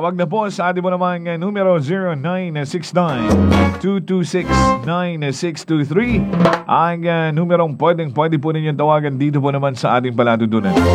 Tawag na po sa ating mo namang numero 0969-226-9623. Ang numerong pwede po ninyong tawagan dito po naman sa ating palatuntunan.